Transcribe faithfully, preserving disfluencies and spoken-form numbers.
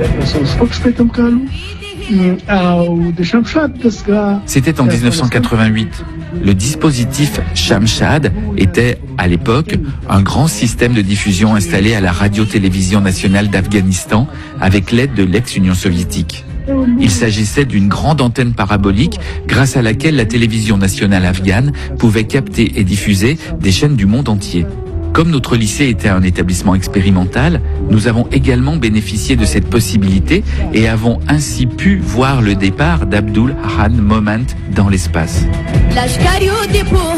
C'était en dix-neuf cent quatre-vingt-huit. Le dispositif Shamshad était, à l'époque, un grand système de diffusion installé à la radio-télévision nationale d'Afghanistan avec l'aide de l'ex-Union soviétique. Il s'agissait d'une grande antenne parabolique grâce à laquelle la télévision nationale afghane pouvait capter et diffuser des chaînes du monde entier. Comme notre lycée était un établissement expérimental, nous avons également bénéficié de cette possibilité et avons ainsi pu voir le départ d'Abdul Han Moment dans l'espace.